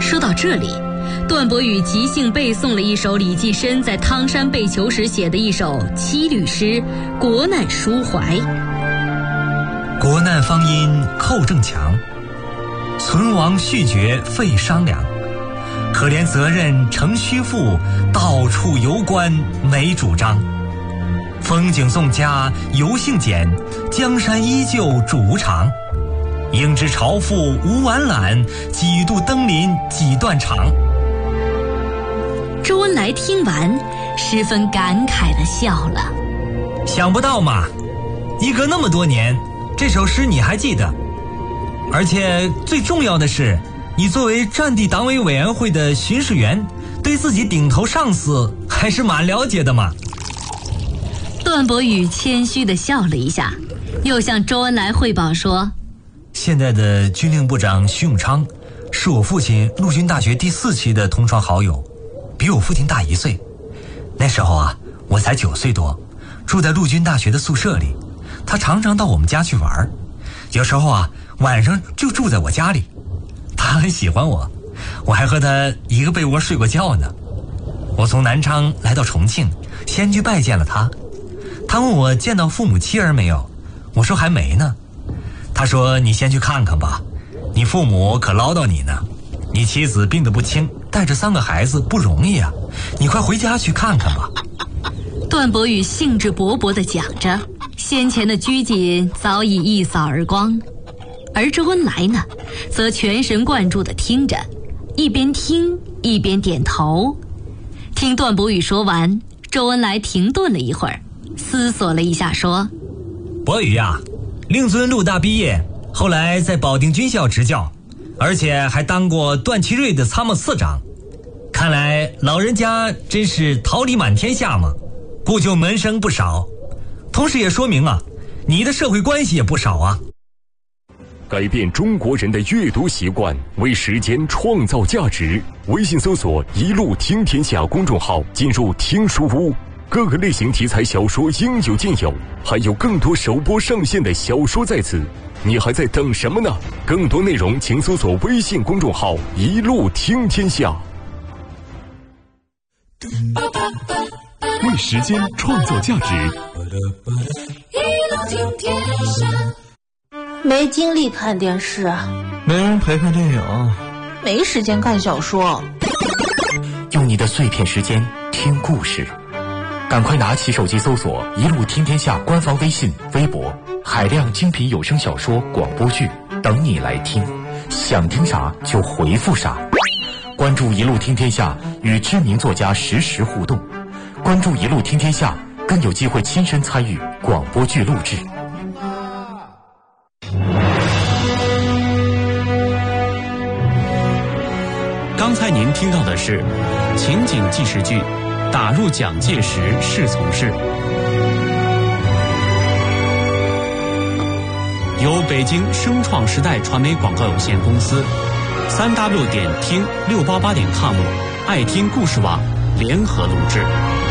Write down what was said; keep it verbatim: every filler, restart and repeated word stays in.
说到这里，段博宇即兴背诵了一首李济深在汤山被囚时写的一首七律诗《国难抒怀》。 国难方因寇正强，存亡续绝费商量。可怜责任成虚负，到处游官没主张。风景颂佳游兴简，江山依旧主无常。应知朝赋无完览，几度登临几段长。 周恩来听完，十分感慨地笑了。 想不到嘛，一隔那么多年，这首诗你还记得，而且最重要的是，你作为战地党委委员会的巡视员，对自己顶头上司还是蛮了解的嘛。 段博宇谦虚地笑了一下，又向周恩来汇报说， 现在的军令部长徐永昌是我父亲陆军大学第四期的同窗好友，比我父亲大一岁。那时候啊，我才九岁多，住在陆军大学的宿舍里，他常常到我们家去玩，有时候啊晚上就住在我家里。他很喜欢我，我还和他一个被窝睡过觉呢。我从南昌来到重庆，先去拜见了他。他问我见到父母妻儿没有，我说还没呢。他说你先去看看吧，你父母可唠叨你呢，你妻子病得不轻，带着三个孩子不容易啊，你快回家去看看吧。 段博宇兴致勃勃地讲着，先前的拘谨早已一扫而光。而周恩来呢，则全神贯注地听着，一边听一边点头。听段博宇说完，周恩来停顿了一会儿，思索了一下说， 博宇呀、啊，令尊陆大毕业，后来在保定军校执教，而且还当过段祺瑞的参谋次长。看来老人家真是桃李满天下嘛，故旧门生不少。同时也说明啊，你的社会关系也不少啊。 改变中国人的阅读习惯，为时间创造价值。微信搜索一路听天下公众号，进入听书屋，各个类型题材小说应有尽有，还有更多首播上线的小说在此，你还在等什么呢？更多内容请搜索微信公众号一路听天下。为时间创造价值， 一路听天下。没精力看电视， 没人陪看电影， 没时间看小说。 用你的碎片时间听故事，赶快拿起手机搜索一路听天下官方微信微博，海量精品有声小说广播剧等你来听，想听啥就回复啥。关注一路听天下，与知名作家实时互动，关注一路听天下，更有机会亲身参与广播剧录制。 刚才您听到的是情景纪实剧《打入蒋介石侍从室》，由北京声创时代传媒广告有限公司、三 w 点听六八八点 com、爱听故事网联合录制。